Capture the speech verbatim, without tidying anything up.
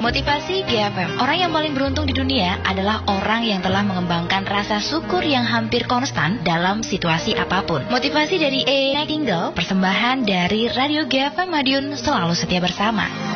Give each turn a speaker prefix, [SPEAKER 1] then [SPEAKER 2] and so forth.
[SPEAKER 1] Motivasi G F M. Orang yang paling beruntung di dunia adalah orang yang telah mengembangkan rasa syukur yang hampir konstan dalam situasi apapun. Motivasi dari A. Nightingale, persembahan dari Radio G F M Madiun, selalu setia bersama.